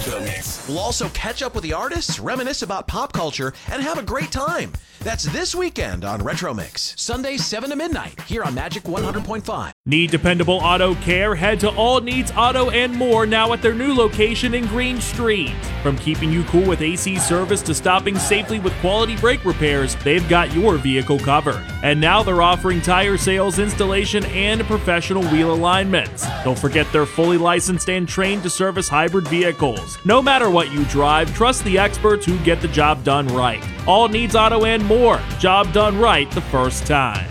Retro Mix. We'll also catch up with the artists, reminisce about pop culture, and have a great time. That's this weekend on Retro Mix, Sunday 7 to midnight, here on Magic 100.5. Need dependable auto care? Head to All Needs Auto and More now at their new location in Green Street. From keeping you cool with AC service to stopping safely with quality brake repairs, they've got your vehicle covered. And now they're offering tire sales, installation, and professional wheel alignments. Don't forget they're fully licensed and trained to service hybrid vehicles. No matter what you drive, trust the experts who get the job done right. All Needs Auto and More. Job done right the first time.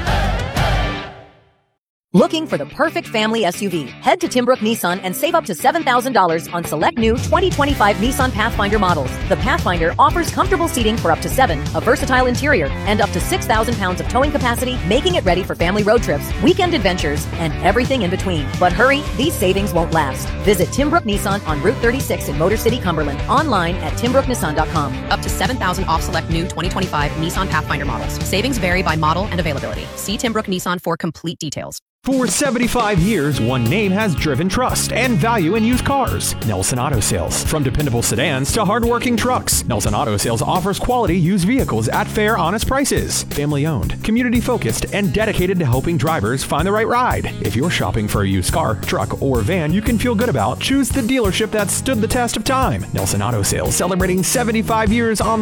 Looking for the perfect family SUV? Head to Timbrook Nissan and save up to $7,000 on select new 2025 Nissan Pathfinder models. The Pathfinder offers comfortable seating for up to 7, a versatile interior, and up to 6,000 pounds of towing capacity, making it ready for family road trips, weekend adventures, and everything in between. But hurry, these savings won't last. Visit Timbrook Nissan on Route 36 in Motor City, Cumberland. Online at timbrooknissan.com. Up to $7,000 off select new 2025 Nissan Pathfinder models. Savings vary by model and availability. See Timbrook Nissan for complete details. For 75 years, one name has driven trust and value in used cars. Nelson Auto Sales. From dependable sedans to hardworking trucks, Nelson Auto Sales offers quality used vehicles at fair, honest prices. Family owned, community focused, and dedicated to helping drivers find the right ride. If you're shopping for a used car, truck, or van you can feel good about, choose the dealership that stood the test of time. Nelson Auto Sales, celebrating 75 years on